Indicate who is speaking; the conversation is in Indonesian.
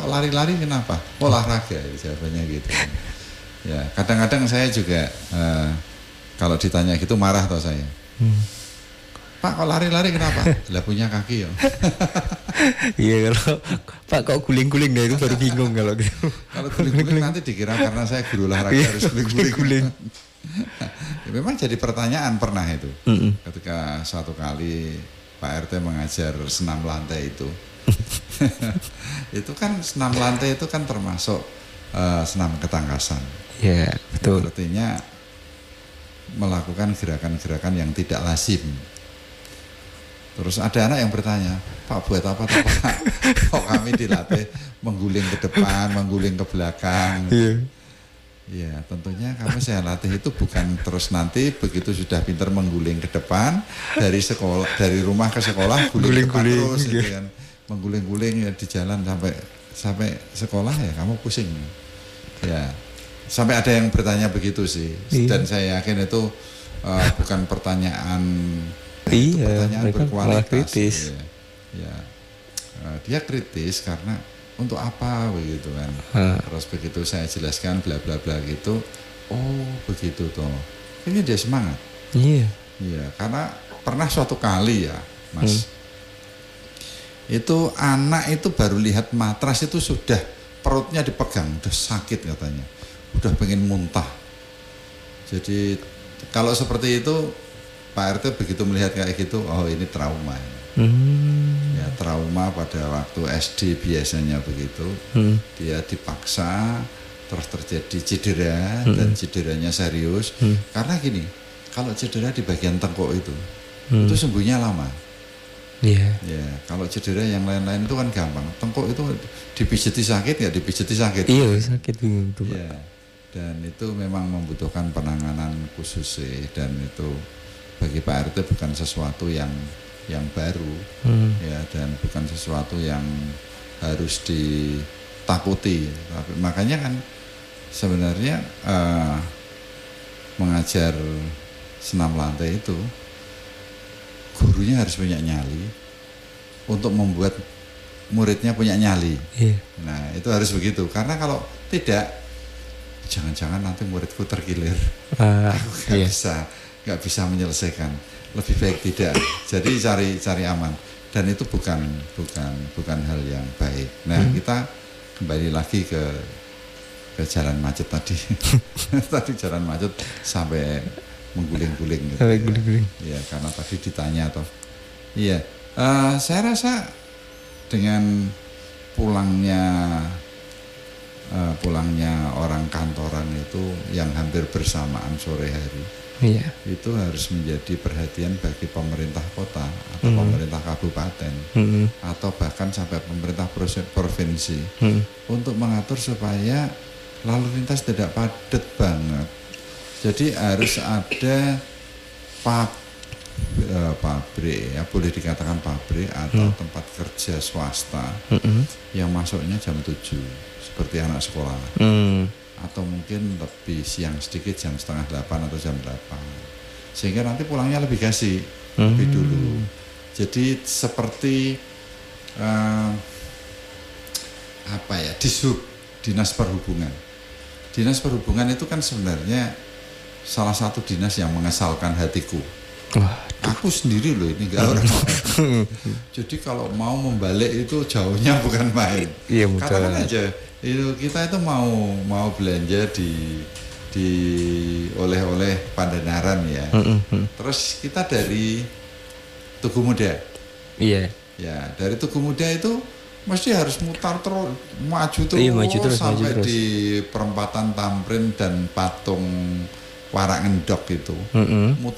Speaker 1: lari-lari kenapa? Olahraga, jawabannya gitu. Ya, kadang-kadang saya juga kalau ditanya gitu marah toh saya. Pak, kok lari-lari kenapa? Lah punya kaki ya.
Speaker 2: Iya, kalau Pak kok guling-guling itu baru bingung kalau gitu.
Speaker 1: Kalau guling-guling nanti dikira karena saya guru olahraga harus guling-guling. Ya, memang jadi pertanyaan pernah itu. Ketika suatu kali Pak RT mengajar senam lantai itu. Itu kan senam lantai itu kan termasuk senam ketangkasan.
Speaker 2: Iya, betul.
Speaker 1: Artinya melakukan gerakan-gerakan yang tidak lazim. Terus ada anak yang bertanya, Pak buat apa tuh Pak? Kok kami dilatih mengguling ke depan, mengguling ke belakang? Iya, tentunya kami saya latih itu bukan terus nanti begitu sudah pintar mengguling ke depan dari sekolah, dari rumah ke sekolah guling terus, gitu kan. Mengguling-guling ya di jalan sampai sekolah ya kamu pusing. Ya, sampai ada yang bertanya begitu sih. Dan saya yakin itu bukan pertanyaan. Itu pertanyaan berkualitas.
Speaker 2: Kritis.
Speaker 1: Ya. Dia kritis karena untuk apa begitu kan. Terus begitu saya jelaskan bla bla bla gitu. Oh, begitu toh. Ini dia semangat.
Speaker 2: Iya.
Speaker 1: Iya, karena pernah suatu kali ya, Mas. Itu anak itu baru lihat matras itu sudah perutnya dipegang, udah sakit katanya. Udah pengen muntah. Jadi kalau seperti itu Pak RT begitu melihat kayak gitu, oh ini trauma. Ya, trauma pada waktu SD biasanya begitu. Dia dipaksa, terus terjadi cedera dan cederanya serius. Karena gini, kalau cedera di bagian tengkuk itu sembuhnya lama.
Speaker 2: Iya.
Speaker 1: Ya, kalau cedera yang lain-lain itu kan gampang. Tengkuk itu dipijeti sakit ya dipijeti sakit.
Speaker 2: Iya, sakit bingung tuh.
Speaker 1: Ya. Dan itu memang membutuhkan penanganan khusus sih, dan itu bagi Pak RT bukan sesuatu yang baru, ya, dan bukan sesuatu yang harus ditakuti. Tapi makanya kan sebenarnya mengajar senam lantai itu gurunya harus punya nyali untuk membuat muridnya punya nyali. Nah itu harus begitu, karena kalau tidak jangan-jangan nanti muridku terkilir, aku nggak bisa menyelesaikan, lebih baik tidak. Jadi cari aman, dan itu bukan hal yang baik. Nah kita kembali lagi ke jalan macet tadi. Tadi jalan macet sampai mengguling-guling gitu. Ya, karena tadi ditanya toh. Iya, saya rasa dengan pulangnya orang kantoran itu yang hampir bersamaan sore hari. Itu harus menjadi perhatian bagi pemerintah kota atau pemerintah kabupaten atau bahkan sampai pemerintah provinsi untuk mengatur supaya lalu lintas tidak padat banget. Jadi harus ada pabrik, ya boleh dikatakan pabrik atau tempat kerja swasta yang masuknya jam 7 seperti anak sekolah. Atau mungkin lebih siang sedikit, jam 7:30 atau jam 8, sehingga nanti pulangnya lebih lebih dulu. Jadi seperti dinas perhubungan itu kan sebenarnya salah satu dinas yang mengesalkan hatiku. Aku sendiri loh, ini gak orang lain. Jadi kalau mau membalik itu jauhnya bukan main. Katakan aja itu kita itu mau belanja di oleh-oleh Pandanaran ya. Terus kita dari Tugu Muda. Ya, dari Tugu Muda itu mesti harus mutar terus, maju terus sampai di perempatan Tamrin dan Patung Warak Ngendok itu.